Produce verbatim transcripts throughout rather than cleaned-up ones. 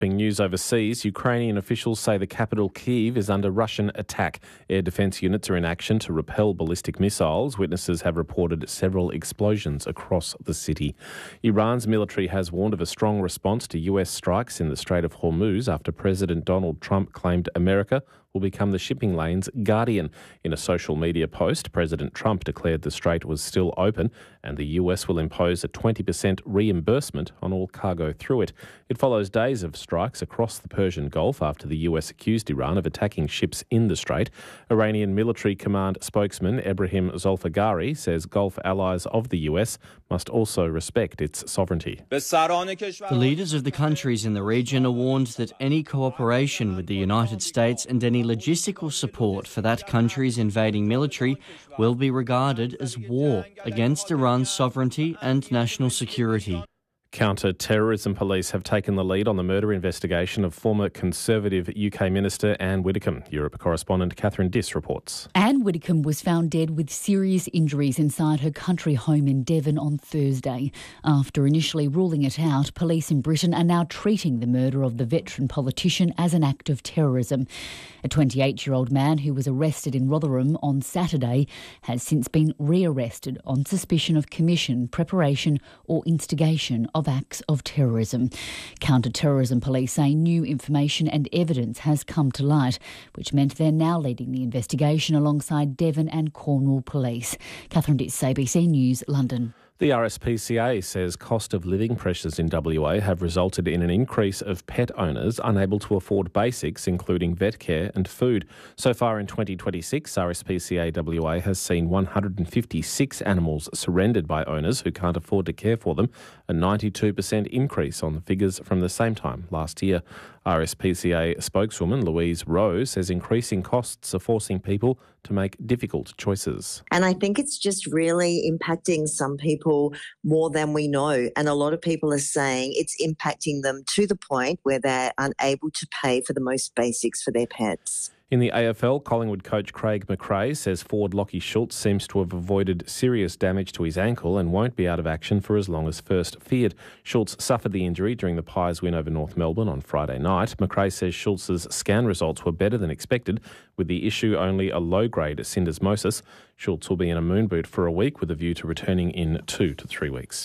News overseas, Ukrainian officials say the capital Kyiv is under Russian attack. Air defence units are in action to repel ballistic missiles. Witnesses have reported several explosions across the city. Iran's military has warned of a strong response to U S strikes in the Strait of Hormuz after President Donald Trump claimed America will become the shipping lane's guardian. In a social media post, President Trump declared the strait was still open and the U S will impose a twenty percent reimbursement on all cargo through it. It follows days of strikes across the Persian Gulf after the U S accused Iran of attacking ships in the strait. Iranian military command spokesman Ebrahim Zolfagari says Gulf allies of the U S must also respect its sovereignty. The leaders of the countries in the region are warned that any cooperation with the United States and any logistical support for that country's invading military will be regarded as war against Iran's sovereignty and national security. Counter-terrorism police have taken the lead on the murder investigation of former Conservative U K Minister Anne Widdecombe. Europe correspondent Catherine Diss reports. Anne Widdecombe was found dead with serious injuries inside her country home in Devon on Thursday. After initially ruling it out, police in Britain are now treating the murder of the veteran politician as an act of terrorism. A twenty-eight-year-old man who was arrested in Rotherham on Saturday has since been rearrested on suspicion of commission, preparation or instigation of acts of terrorism. Counter-terrorism police say new information and evidence has come to light, which meant they're now leading the investigation alongside Devon and Cornwall police. Catherine Diss, A B C News, London. The R S P C A says cost of living pressures in W A have resulted in an increase of pet owners unable to afford basics, including vet care and food. So far in twenty twenty-six, R S P C A W A has seen one hundred fifty-six animals surrendered by owners who can't afford to care for them, a ninety-two percent increase on the figures from the same time last year. R S P C A spokeswoman Louise Rose says increasing costs are forcing people to make difficult choices. And I think it's just really impacting some people more than we know. And a lot of people are saying it's impacting them to the point where they're unable to pay for the most basics for their pets. In the A F L, Collingwood coach Craig McRae says forward Lachie Schultz seems to have avoided serious damage to his ankle and won't be out of action for as long as first feared. Schultz suffered the injury during the Pies win over North Melbourne on Friday night. McRae says Schultz's scan results were better than expected, with the issue only a low-grade syndesmosis. Schultz will be in a moon boot for a week with a view to returning in two to three weeks.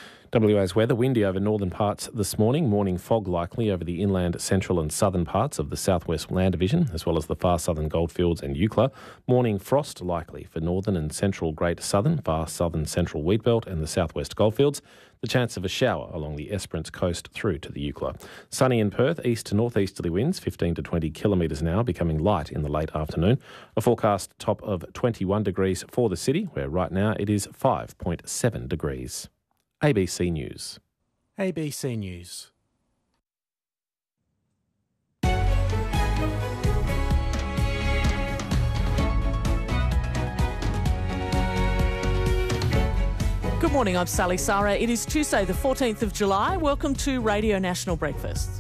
W A's weather, windy over northern parts this morning. Morning fog likely over the inland, central and southern parts of the southwest land division, as well as the far southern goldfields and Eucla. Morning frost likely for northern and central Great Southern, far southern central wheatbelt and the southwest goldfields. The chance of a shower along the Esperance coast through to the Eucla. Sunny in Perth, east to northeasterly winds, fifteen to twenty kilometres an hour, becoming light in the late afternoon. A forecast top of twenty-one degrees for the city, where right now it is five point seven degrees. A B C News. A B C News. Good morning, I'm Sally Sara. It is Tuesday the fourteenth of July. Welcome to Radio National Breakfast.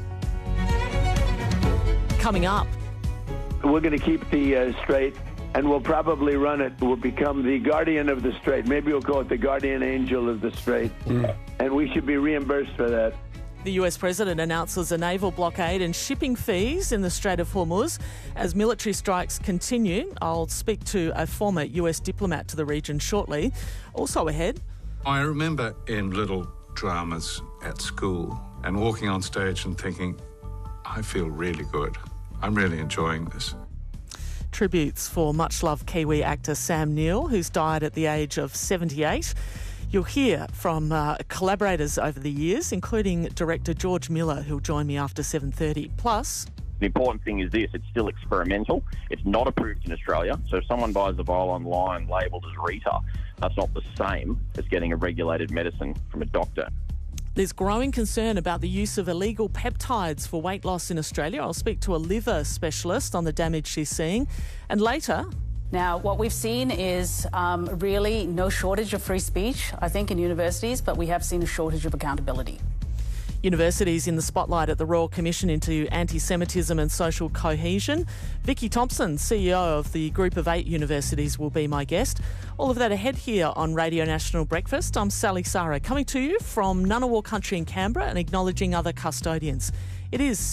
Coming up. We're going to keep the uh, strait and we'll probably run it. We'll become the guardian of the strait. Maybe we'll call it the guardian angel of the strait. Mm. And we should be reimbursed for that. The U S President announces a naval blockade and shipping fees in the Strait of Hormuz as military strikes continue. I'll speak to a former U S diplomat to the region shortly. Also ahead. I remember in little dramas at school and walking on stage and thinking, I feel really good. I'm really enjoying this. Tributes for much-loved Kiwi actor Sam Neill, who's died at the age of seventy-eight. You'll hear from uh, collaborators over the years, including director George Miller, who'll join me after seven thirty. Plus, the important thing is this, it's still experimental. It's not approved in Australia. So if someone buys a vial online labelled as Rita, that's not the same as getting a regulated medicine from a doctor. There's growing concern about the use of illegal peptides for weight loss in Australia. I'll speak to a liver specialist on the damage she's seeing. And later... Now, what we've seen is um, really no shortage of free speech, I think, in universities, but we have seen a shortage of accountability. Universities in the spotlight at the Royal Commission into Anti-Semitism and Social Cohesion. Vicky Thompson, C E O of the Group of Eight Universities, will be my guest. All of that ahead here on Radio National Breakfast. I'm Sally Sara, coming to you from Ngunnawal Country in Canberra and acknowledging other custodians. It is